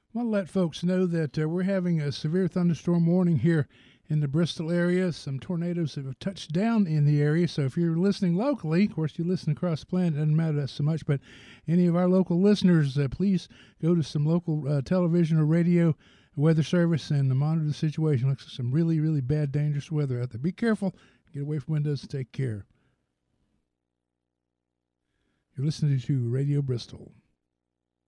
I want to let folks know that we're having a severe thunderstorm warning here in the Bristol area. Some tornadoes have touched down in the area. So if you're listening locally, of course, you listen across the planet, it doesn't matter so much. But any of our local listeners, please go to some local television or radio weather service and monitor the situation. Looks like some really, really bad, dangerous weather out there. Be careful. Get away from windows and take care. You're listening to Radio Bristol.